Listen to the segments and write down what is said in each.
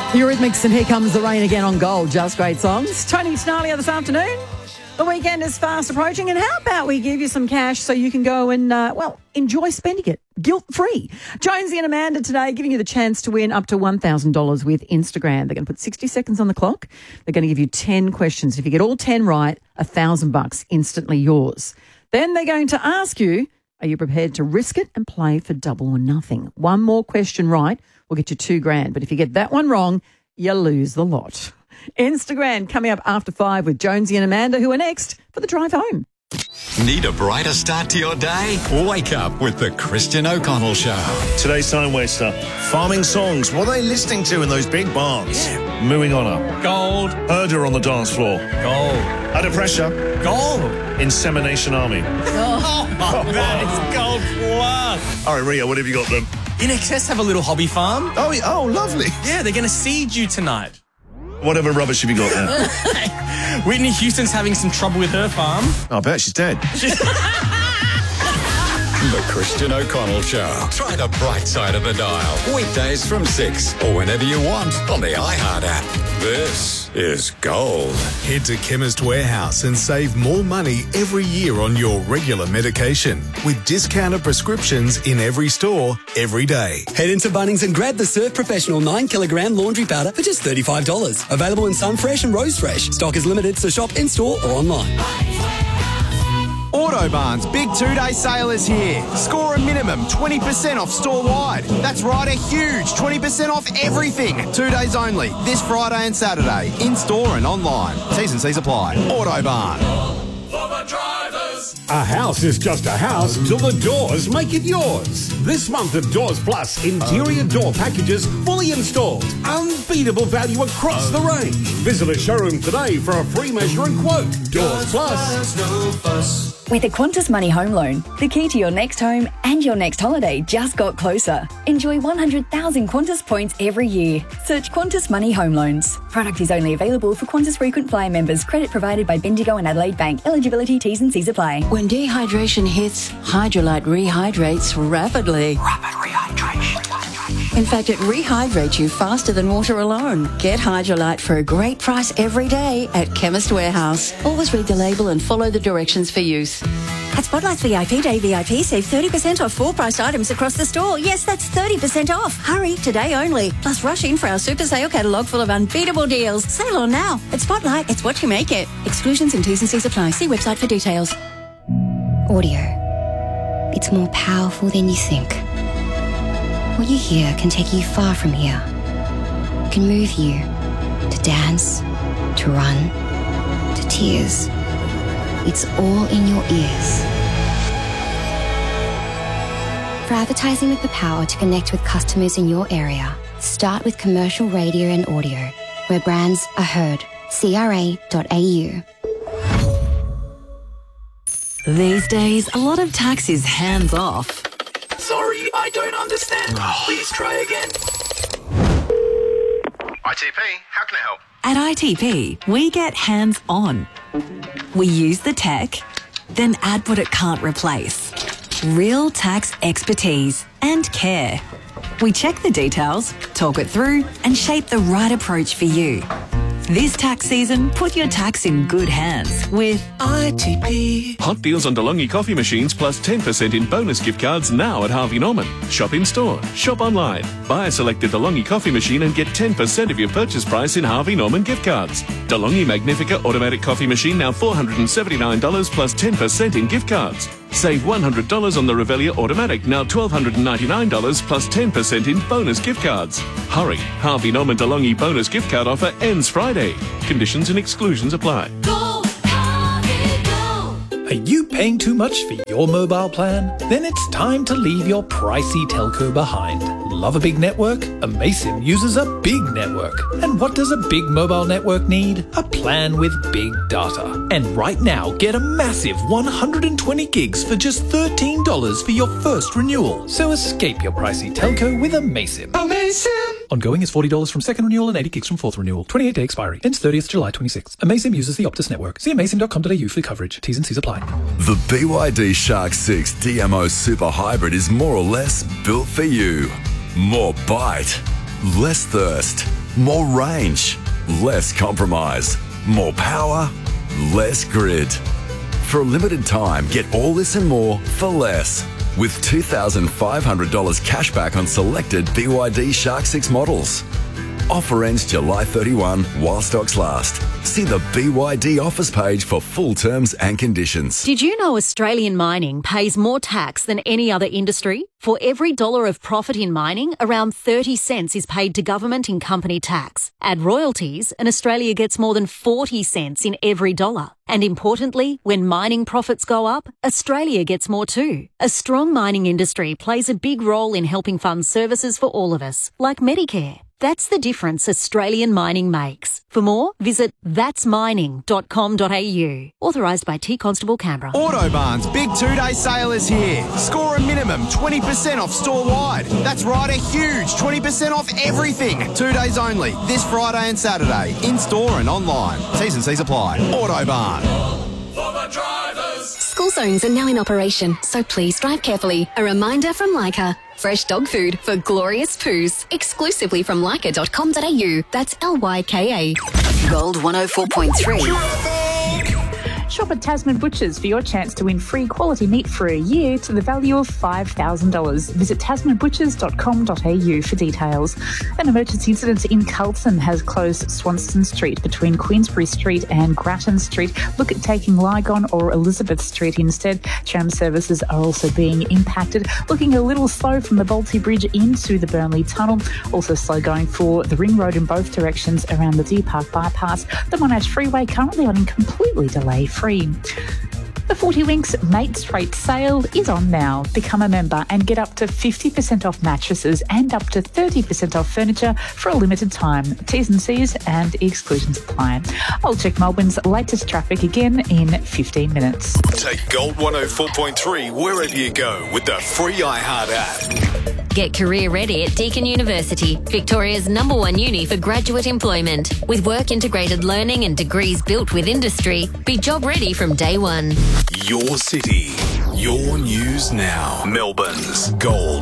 Eurythmics and Here Comes the Rain again on Gold. Just great songs. Tony Snalia this afternoon. The weekend is fast approaching, and how about we give you some cash so you can go and, enjoy spending it guilt-free. Jonesy and Amanda today giving you the chance to win up to $1,000 with Instagram. They're going to put 60 seconds on the clock. They're going to give you 10 questions. If you get all 10 right, $1,000 instantly yours. Then they're going to ask you, are you prepared to risk it and play for double or nothing? One more question right will get you $2,000. But if you get that one wrong, you lose the lot. Instagram coming up after 5 with Jonesy and Amanda, who are next for the drive home. Need a brighter start to your day? Wake up with the Christian O'Connell Show. Today's time waster. Farming songs. What are they listening to in those big barns? Yeah. Moving on up. Gold. Herder on the dance floor. Gold. Under pressure. Gold. Insemination army. Oh, that is gold plus. All right, Ria, what have you got then? In Excess have a little hobby farm. Oh, lovely. Yeah, they're going to seed you tonight. Whatever rubbish have you got there? Whitney Houston's having some trouble with her farm. I bet she's dead. The Christian O'Connell Show. Try the bright side of the dial. Weekdays from 6 or whenever you want on the iHeart app. This is Gold. Head to Chemist Warehouse and save more money every year on your regular medication with discounted prescriptions in every store, every day. Head into Bunnings and grab the Surf Professional 9kg laundry powder for just $35. Available in Sunfresh and Rose Fresh. Stock is limited, so shop in-store or online. Autobarn's big 2-day sale is here. Score a minimum 20% off store-wide. That's right, a huge 20% off everything. 2 days only, this Friday and Saturday, in-store and online. T's and C's apply. Autobarn. A house is just a house till the doors make it yours. This month of Doors Plus, interior door packages fully installed. Unbeatable value across the range. Visit a showroom today for a free measure and quote. Doors Plus. With a Qantas Money Home Loan, the key to your next home and your next holiday just got closer. Enjoy 100,000 Qantas points every year. Search Qantas Money Home Loans. Product is only available for Qantas Frequent Flyer members. Credit provided by Bendigo and Adelaide Bank. Eligibility, T's and C's apply. When dehydration hits, Hydrolite rehydrates rapidly. Rapid rehydration. In fact, it rehydrates you faster than water alone. Get Hydrolite for a great price every day at Chemist Warehouse. Always read the label and follow the directions for use. At Spotlight's VIP Day VIP, save 30% off full-priced items across the store. Yes, that's 30% off. Hurry, today only. Plus, rush in for our super sale catalogue full of unbeatable deals. Sale on now. At Spotlight, it's what you make it. Exclusions and T's and C's apply. See website for details. Audio. It's more powerful than you think. What you hear can take you far from here. It can move you to dance, to run, to tears. It's all in your ears. For advertising with the power to connect with customers in your area, start with commercial radio and audio, where brands are heard. CRA.au. These days, a lot of tax is hands off. Sorry, I don't understand. Please try again. ITP, how can I help? At ITP, we get hands on. We use the tech, then add what it can't replace. Real tax expertise and care. We check the details, talk it through, and shape the right approach for you. This tax season, put your tax in good hands with ITP. Hot deals on DeLonghi coffee machines plus 10% in bonus gift cards now at Harvey Norman. Shop in store, shop online. Buy a selected DeLonghi coffee machine and get 10% of your purchase price in Harvey Norman gift cards. DeLonghi Magnifica automatic coffee machine now $479 plus 10% in gift cards. Save $100 on the Revelia Automatic, now $1,299 plus 10% in bonus gift cards. Hurry, Harvey Norman DeLonghi bonus gift card offer ends Friday. Conditions and exclusions apply. Go, Harvey, go. Are you paying too much for your mobile plan? Then it's time to leave your pricey telco behind. Love a big network? Amaysim uses a big network. And what does a big mobile network need? A plan with big data. And right now, get a massive 120 gigs for just $13 for your first renewal. So escape your pricey telco with Amaysim. Amaysim! Ongoing is $40 from second renewal and 80 gigs from fourth renewal. 28-day expiry. Ends 30th July 26. Amaysim uses the Optus network. See amaysim.com.au for coverage. T's and C's apply. The BYD Shark 6 DMO Super Hybrid is more or less built for you. More bite, less thirst, more range, less compromise, more power, less grid. For a limited time, get all this and more for less. With $2,500 cash back on selected BYD Shark 6 models. Offer ends July 31 while stocks last. See the BYD offers page for full terms and conditions. Did you know Australian mining pays more tax than any other industry? For every dollar of profit in mining, around 30 cents is paid to government in company tax. Add royalties and Australia gets more than 40 cents in every dollar. And importantly, when mining profits go up, Australia gets more too. A strong mining industry plays a big role in helping fund services for all of us, like Medicare. That's the difference Australian mining makes. For more, visit thatsmining.com.au. Authorised by T Constable Canberra. Autobarn's big 2-day sale is here. Score a minimum 20% off store-wide. That's right, a huge 20% off everything. 2 days only, this Friday and Saturday. In-store and online. T's and C's apply. Autobarn. For the drivers. School zones are now in operation, so please drive carefully. A reminder from Leica. Fresh dog food for glorious poos. Exclusively from leica.com.au. That's Lyka. Gold 104.3. Shop at Tasman Butchers for your chance to win free quality meat for a year to the value of $5,000. Visit tasmanbutchers.com.au for details. An emergency incident in Carlton has closed Swanston Street between Queensbury Street and Grattan Street. Look at taking Lygon or Elizabeth Street instead. Tram services are also being impacted. Looking a little slow from the Bolte Bridge into the Burnley Tunnel. Also slow going for the Ring Road in both directions around the Deer Park bypass. The Monash Freeway currently running completely delay-free. The 40 Winks Mates Rate sale is on now. Become a member and get up to 50% off mattresses and up to 30% off furniture for a limited time. T's and C's and exclusions apply. I'll check Melbourne's latest traffic again in 15 minutes. Take Gold 104.3 wherever you go with the free iHeart app. Get career ready at Deakin University, Victoria's #1 uni for graduate employment. With work-integrated learning and degrees built with industry, be job ready from day one. Your city, your news now. Melbourne's Gold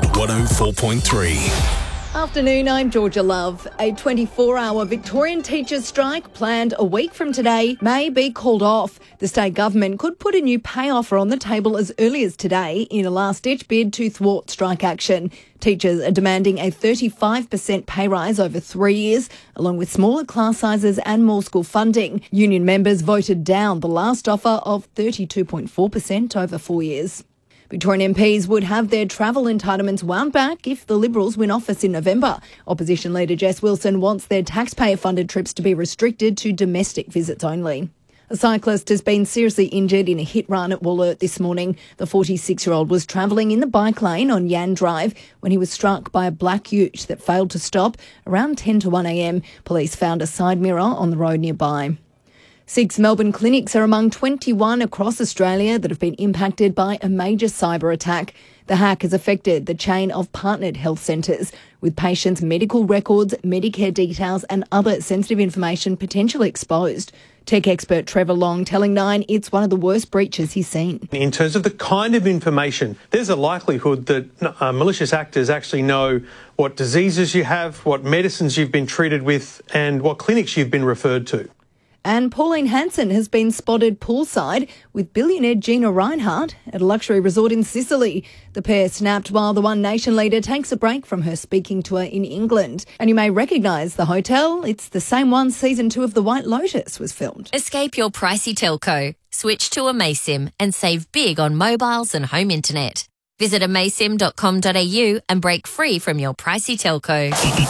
104.3. Afternoon, I'm Georgia Love. A 24-hour Victorian teachers' strike planned a week from today may be called off. The state government could put a new pay offer on the table as early as today in a last-ditch bid to thwart strike action. Teachers are demanding a 35% pay rise over 3 years, along with smaller class sizes and more school funding. Union members voted down the last offer of 32.4% over 4 years. Victorian MPs would have their travel entitlements wound back if the Liberals win office in November. Opposition leader Jess Wilson wants their taxpayer-funded trips to be restricted to domestic visits only. A cyclist has been seriously injured in a hit run at Wollert this morning. The 46-year-old was travelling in the bike lane on Yan Drive when he was struck by a black ute that failed to stop. Around 10 to 1 a.m, police found a side mirror on the road nearby. 6 Melbourne clinics are among 21 across Australia that have been impacted by a major cyber attack. The hack has affected the chain of partnered health centres, with patients' medical records, Medicare details and other sensitive information potentially exposed. Tech expert Trevor Long telling Nine it's one of the worst breaches he's seen. In terms of the kind of information, there's a likelihood that malicious actors actually know what diseases you have, what medicines you've been treated with and what clinics you've been referred to. And Pauline Hanson has been spotted poolside with billionaire Gina Rinehart at a luxury resort in Sicily. The pair snapped while the One Nation leader takes a break from her speaking tour in England. And you may recognise the hotel. It's the same one Season 2 of The White Lotus was filmed. Escape your pricey telco. Switch to Amaysim and save big on mobiles and home internet. Visit amaysim.com.au and break free from your pricey telco.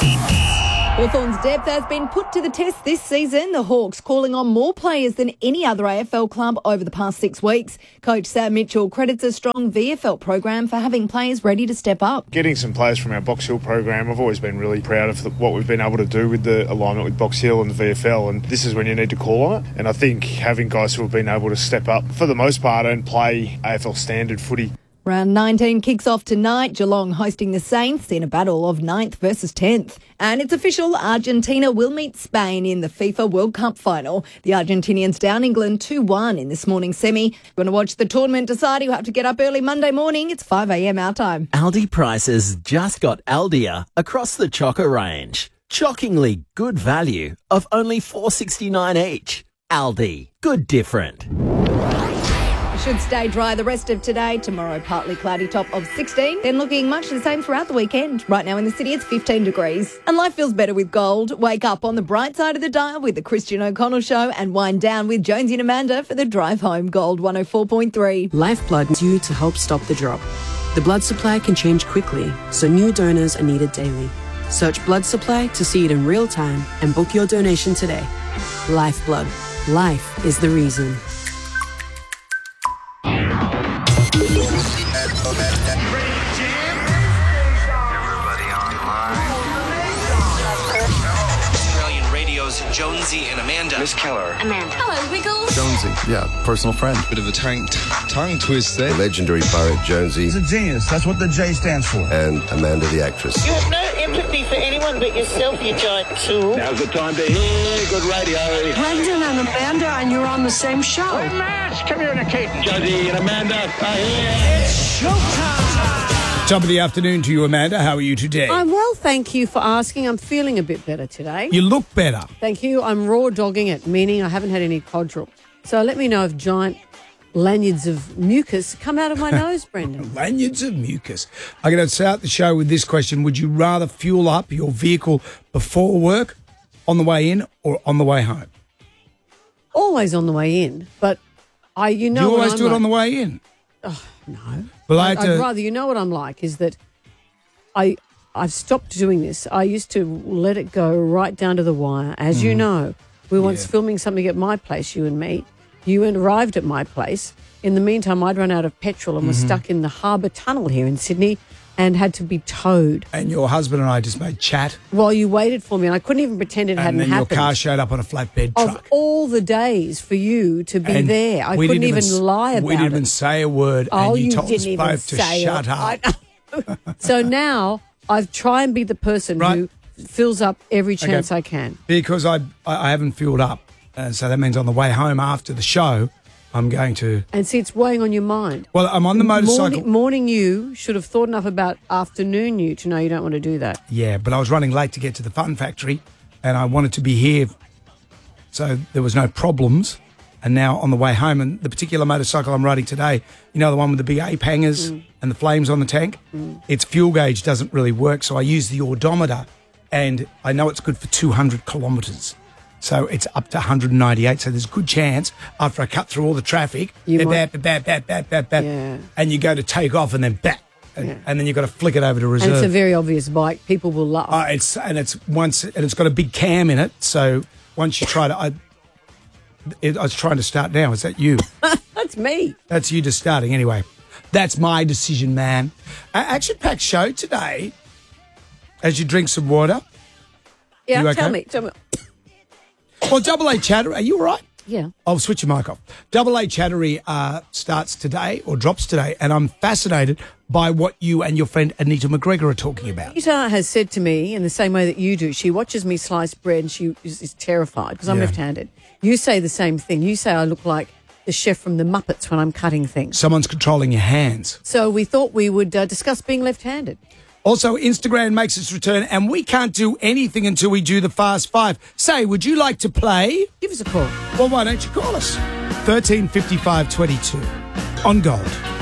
Hawthorn's depth has been put to the test this season. The Hawks calling on more players than any other AFL club over the past 6 weeks. Coach Sam Mitchell credits a strong VFL program for having players ready to step up. Getting some players from our Box Hill program, I've always been really proud of what we've been able to do with the alignment with Box Hill and the VFL, and this is when you need to call on it. And I think having guys who have been able to step up for the most part and play AFL standard footy. Round 19 kicks off tonight. Geelong hosting the Saints in a battle of 9th versus 10th. And it's official, Argentina will meet Spain in the FIFA World Cup final. The Argentinians down England 2-1 in this morning's semi. If you want to watch the tournament decide, you have to get up early Monday morning. It's 5 a.m. our time. Aldi Prices just got Aldia across the Choco range. Shockingly good value of only $4.69 each. Aldi, good different. Should stay dry the rest of today. Tomorrow, partly cloudy, top of 16. Then looking much the same throughout the weekend. Right now in the city, it's 15 degrees. And life feels better with gold. Wake up on the bright side of the dial with the Christian O'Connell Show and wind down with Jonesy and Amanda for the drive home. Gold 104.3. Lifeblood needs you to help stop the drop. The blood supply can change quickly, so new donors are needed daily. Search blood supply to see it in real time and book your donation today. Lifeblood. Life is the reason. Jonesy and Amanda. Miss Keller. Amanda. Hello, Wiggles. Jonesy, yeah, personal friend. Bit of a tongue twist there. The legendary poet Jonesy. He's a genius. That's what the J stands for. And Amanda the actress. You have no empathy for anyone but yourself, you giant tool. Now's the time to hear good radio. Brendan and Amanda, and you're on the same show. We're match communicating. Jonesy and Amanda are here. It's showtime. Top of the afternoon to you, Amanda. How are you today? I'm well, thank you for asking. I'm feeling a bit better today. You look better. Thank you. I'm raw dogging it, meaning I haven't had any Codral. So let me know if giant lanyards of mucus come out of my nose, Brendan. Lanyards of mucus. I'm going to start the show with this question. Would you rather fuel up your vehicle before work, on the way in, or on the way home? Always on the way in, but you know Do you what always I'm do it like. on the way in? Oh, no. Well, I'd rather, you know what I'm like, is that I've stopped doing this. I used to let it go right down to the wire. As you know, we were once filming something at my place, you and me. You arrived at my place. In the meantime, I'd run out of petrol and was stuck in the Harbour Tunnel here in Sydney and had to be towed. And your husband and I just made chat. While you waited for me, and I couldn't even pretend it hadn't And then happened. your car showed up on a flatbed Of truck. all the days for you to be And there, I we couldn't didn't even lie about it. We didn't even say a word, Oh, and you told us didn't even both to say shut it. up. So now I try and be the person who fills up every chance I can. Because I haven't filled up. So that means on the way home after the show, I'm going to... And see, it's weighing on your mind. Well, I'm on the motorcycle. Morning you should have thought enough about afternoon you to know you don't want to do that. Yeah, but I was running late to get to the Fun Factory and I wanted to be here so there was no problems. And now on the way home, and the particular motorcycle I'm riding today, you know, the one with the big ape hangers and the flames on the tank, its fuel gauge doesn't really work, so I use the odometer and I know it's good for 200 kilometres. So it's up to 198. So there's a good chance after I cut through all the traffic, and you go to take off and then bat. And then you've got to flick it over to reserve. And it's a very obvious bike. People will laugh. It's got a big cam in it. So once you try to, I was trying to start now. Is that you? That's me. That's you just starting. Anyway, that's my decision, man. Action-packed show today. As you drink some water. Yeah, you okay? tell me. Well, Double A Chattery, are you all right? Yeah. I'll switch your mic off. Double A Chattery starts today or drops today, and I'm fascinated by what you and your friend Anita McGregor are talking about. Anita has said to me, in the same way that you do, she watches me slice bread and she is terrified because I'm left-handed. You say the same thing. You say I look like the chef from the Muppets when I'm cutting things. Someone's controlling your hands. So we thought we would discuss being left-handed. Also, Instagram makes its return, and we can't do anything until we do the Fast Five. Say, would you like to play? Give us a call. Well, why don't you call us? 135522 on Gold.